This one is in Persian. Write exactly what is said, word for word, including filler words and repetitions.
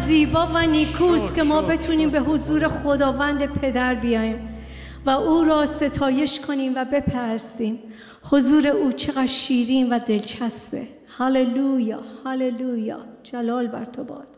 زیبا و نیکوست که ما بتونیم به حضور خداوند پدر بیایم و او را ستایش کنیم و بپرستیم. حضور او چقدر شیرین و دلچسبه. هللویا، هللویا، جلال بر تو باد.